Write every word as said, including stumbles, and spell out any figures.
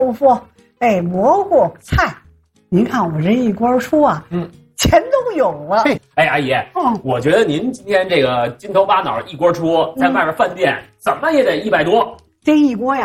豆腐，哎，蘑菇菜，您看我这一锅出啊，嗯，钱都有了。 哎，阿姨，嗯，我觉得您今天这个金头巴脑一锅出，在外面饭店、嗯、怎么也得一百多。 这一锅呀。